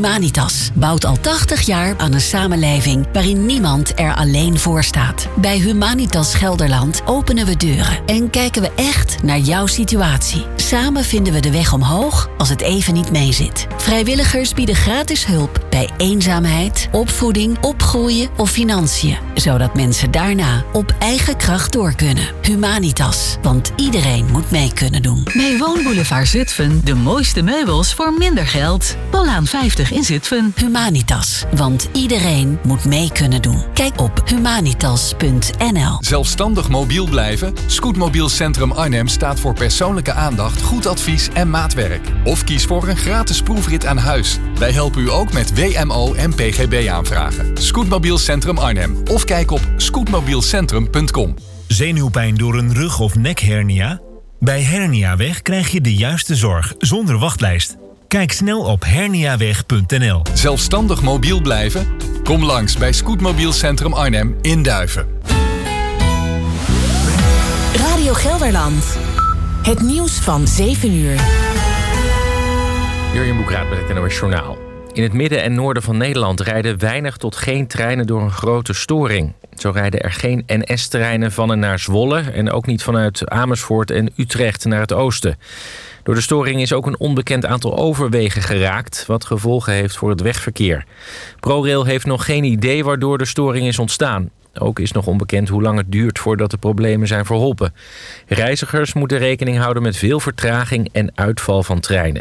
Humanitas bouwt al 80 jaar aan een samenleving waarin niemand er alleen voor staat. Bij Humanitas Gelderland openen we deuren en kijken we echt naar jouw situatie. Samen vinden we de weg omhoog als het even niet meezit. Vrijwilligers bieden gratis hulp bij eenzaamheid, opvoeding, opgroeien of financiën. Zodat mensen daarna op eigen kracht door kunnen. Humanitas, want iedereen moet mee kunnen doen. Bij Woonboulevard Zutphen de mooiste meubels voor minder geld. Pollaan 50 in Zutphen. Humanitas, want iedereen moet mee kunnen doen. Kijk op humanitas.nl. Zelfstandig mobiel blijven? Scootmobiel Centrum Arnhem staat voor persoonlijke aandacht, goed advies en maatwerk. Of kies voor een gratis proefrit aan huis. Wij helpen u ook met WMO en PGB aanvragen. Scootmobiel Centrum Arnhem. Of kijk op scootmobielcentrum.com. Zenuwpijn door een rug- of nekhernia? Bij Herniaweg krijg je de juiste zorg zonder wachtlijst. Kijk snel op herniaweg.nl. Zelfstandig mobiel blijven? Kom langs bij Scootmobiel Centrum Arnhem in Duiven. Radio Gelderland. Het nieuws van 7 uur. Jurjen Boekraat met het NOS Journaal. In het midden en noorden van Nederland rijden weinig tot geen treinen door een grote storing. Zo rijden er geen NS-treinen van en naar Zwolle en ook niet vanuit Amersfoort en Utrecht naar het oosten. Door de storing is ook een onbekend aantal overwegen geraakt, wat gevolgen heeft voor het wegverkeer. ProRail heeft nog geen idee waardoor de storing is ontstaan. Ook is nog onbekend hoe lang het duurt voordat de problemen zijn verholpen. Reizigers moeten rekening houden met veel vertraging en uitval van treinen.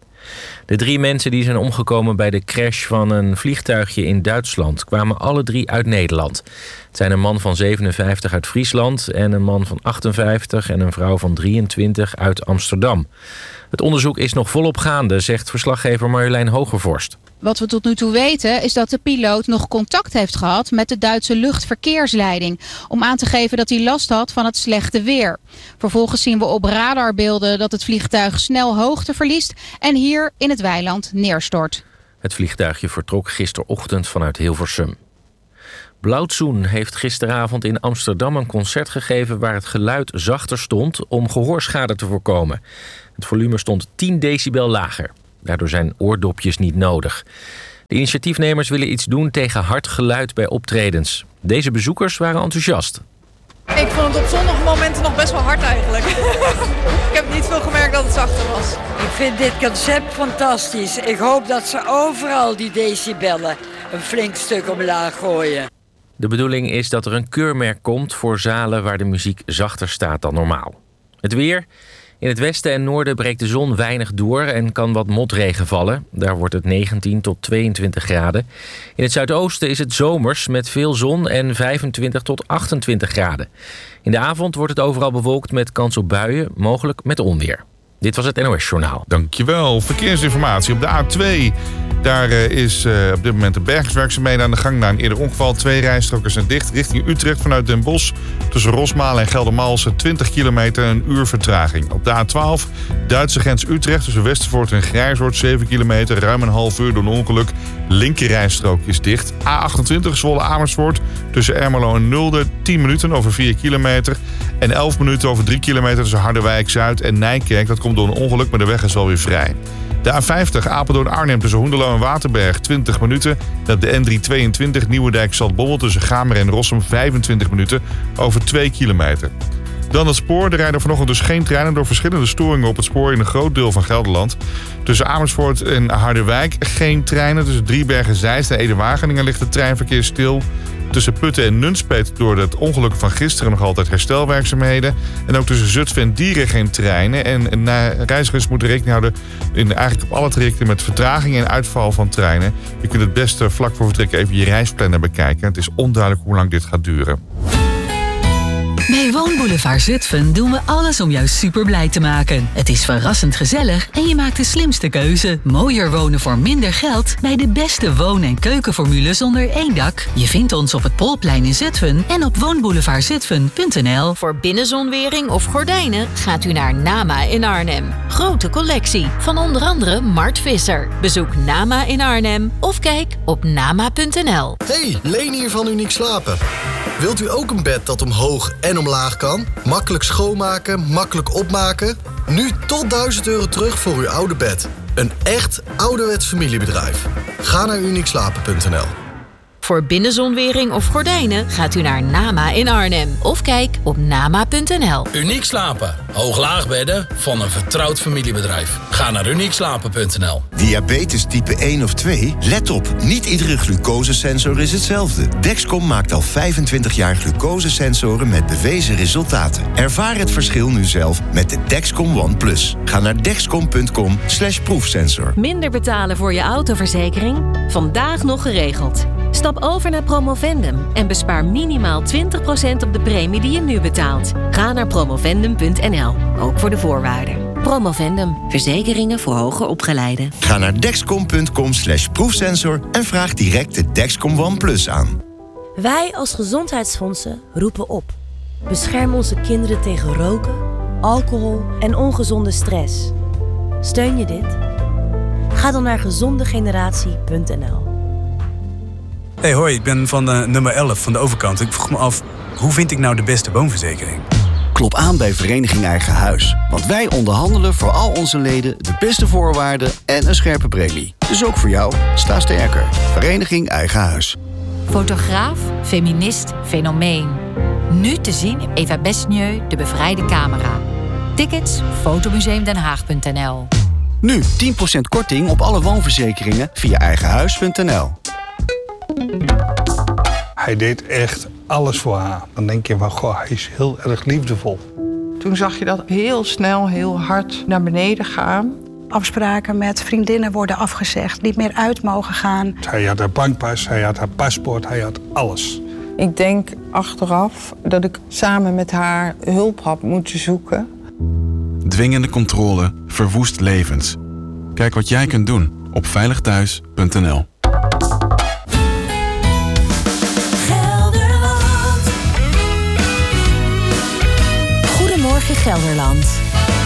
De 3 mensen die zijn omgekomen bij de crash van een vliegtuigje in Duitsland kwamen alle 3 uit Nederland. Het zijn een man van 57 uit Friesland en een man van 58 en een vrouw van 23 uit Amsterdam. Het onderzoek is nog volop gaande, zegt verslaggever Marjolein Hogevorst. Wat we tot nu toe weten is dat de piloot nog contact heeft gehad met de Duitse luchtverkeersleiding. Om aan te geven dat hij last had van het slechte weer. Vervolgens zien we op radarbeelden dat het vliegtuig snel hoogte verliest en hier in het weiland neerstort. Het vliegtuigje vertrok gisterochtend vanuit Hilversum. Blauwtsoen heeft gisteravond in Amsterdam een concert gegeven waar het geluid zachter stond om gehoorschade te voorkomen. Het volume stond 10 decibel lager. Daardoor zijn oordopjes niet nodig. De initiatiefnemers willen iets doen tegen hard geluid bij optredens. Deze bezoekers waren enthousiast. Ik vond het op sommige momenten nog best wel hard eigenlijk. Ik heb niet veel gemerkt dat het zachter was. Ik vind dit concept fantastisch. Ik hoop dat ze overal die decibellen een flink stuk omlaag gooien. De bedoeling is dat er een keurmerk komt voor zalen waar de muziek zachter staat dan normaal. Het weer. In het westen en noorden breekt de zon weinig door en kan wat motregen vallen. Daar wordt het 19 tot 22 graden. In het zuidoosten is het zomers met veel zon en 25 tot 28 graden. In de avond wordt het overal bewolkt met kans op buien, mogelijk met onweer. Dit was het NOS Journaal. Dankjewel. Verkeersinformatie op de A2. Daar is op dit moment de bergingswerkzaamheden aan de gang. Na een eerder ongeval 2 rijstroken zijn dicht richting Utrecht vanuit Den Bosch. Tussen Rosmalen en Geldermalsen 20 kilometer en een uur vertraging. Op de A12 Duitse grens Utrecht tussen Westervoort en Grijzoord 7 kilometer. Ruim een half uur door een ongeluk. Linkerrijstrook is dicht. A28 Zwolle Amersfoort tussen Ermelo en Nulde 10 minuten over 4 kilometer. En 11 minuten over 3 kilometer tussen Harderwijk Zuid en Nijkerk. Dat komt door een ongeluk, maar de weg is alweer vrij. De A50 Apeldoorn-Arnhem tussen Hoenderloo en Waterberg 20 minuten. En op de N322 Nieuwendijk-Zaltbommel tussen Gameren en Rossum 25 minuten over 2 kilometer. Dan het spoor. Er rijden vanochtend dus geen treinen door verschillende storingen op het spoor in een groot deel van Gelderland. Tussen Amersfoort en Harderwijk geen treinen. Tussen Driebergen-Zeist en Ede-Wageningen ligt het treinverkeer stil. Tussen Putten en Nunspeet door het ongeluk van gisteren nog altijd herstelwerkzaamheden. En ook tussen Zutphen en Dieren geen treinen. En reizigers moeten rekening houden eigenlijk op alle trajecten met vertraging en uitval van treinen. Je kunt het beste vlak voor vertrekken even je reisplanner bekijken. Het is onduidelijk hoe lang dit gaat duren. Bij Woonboulevard Zutphen doen we alles om jou super blij te maken. Het is verrassend gezellig en je maakt de slimste keuze. Mooier wonen voor minder geld bij de beste woon- en keukenformules onder één dak. Je vindt ons op het Polplein in Zutphen en op woonboulevardzutphen.nl. Voor binnenzonwering of gordijnen gaat u naar Nama in Arnhem. Grote collectie van onder andere Mart Visser. Bezoek Nama in Arnhem of kijk op nama.nl. Hey, Leen hier van Uniek Slapen. Wilt u ook een bed dat omhoog en omlaag kan? Makkelijk schoonmaken, makkelijk opmaken? Nu tot €1000 terug voor uw oude bed. Een echt ouderwets familiebedrijf. Ga naar uniekslapen.nl. Voor binnenzonwering of gordijnen gaat u naar Nama in Arnhem. Of kijk op nama.nl. Uniek Slapen. Hoog-laag bedden van een vertrouwd familiebedrijf. Ga naar uniekslapen.nl. Diabetes type 1 of 2? Let op, niet iedere glucosesensor is hetzelfde. Dexcom maakt al 25 jaar glucosesensoren met bewezen resultaten. Ervaar het verschil nu zelf met de Dexcom One Plus. Ga naar dexcom.com/proefsensor. Minder betalen voor je autoverzekering? Vandaag nog geregeld. Stap over naar Promovendum en bespaar minimaal 20% op de premie die je nu betaalt. Ga naar promovendum.nl, ook voor de voorwaarden. Promovendum, verzekeringen voor hoger opgeleiden. Ga naar dexcom.com/proefsensor en vraag direct de Dexcom One Plus aan. Wij als gezondheidsfondsen roepen op. Bescherm onze kinderen tegen roken, alcohol en ongezonde stress. Steun je dit? Ga dan naar gezondegeneratie.nl. Hey hoi, ik ben van nummer 11 van de overkant. Ik vroeg me af, hoe vind ik nou de beste woonverzekering? Klop aan bij Vereniging Eigen Huis. Want wij onderhandelen voor al onze leden de beste voorwaarden en een scherpe premie. Dus ook voor jou, sta sterker. Vereniging Eigen Huis. Fotograaf, feminist, fenomeen. Nu te zien in Eva Besnieu, de bevrijde camera. Tickets, fotomuseumdenhaag.nl. Nu 10% korting op alle woonverzekeringen via eigenhuis.nl. Hij deed echt alles voor haar. Dan denk je van, goh, hij is heel erg liefdevol. Toen zag je dat heel snel, heel hard naar beneden gaan. Afspraken met vriendinnen worden afgezegd, niet meer uit mogen gaan. Hij had haar bankpas, hij had haar paspoort, hij had alles. Ik denk achteraf dat ik samen met haar hulp had moeten zoeken. Dwingende controle verwoest levens. Kijk wat jij kunt doen op veiligthuis.nl. Goedemorgen Gelderland.